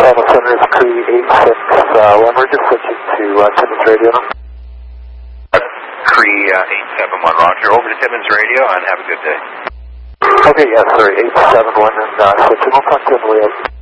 Alpha Center is Cree 861. We're just switching to Timmins Radio. Cree 871, Roger. Over to Timmins Radio and have a good day. Okay, yes, sorry, 871 and switching. We'll talk to you on the way out.